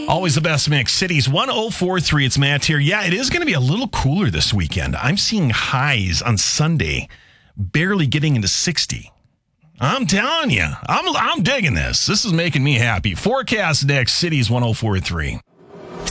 Always the best mix. Cities 1043. It's Matt here. Yeah, it is going to be a little cooler this weekend. I'm seeing highs on Sunday, barely getting into 60. I'm telling you, I'm digging this. This is making me happy. Forecast next, Cities 1043.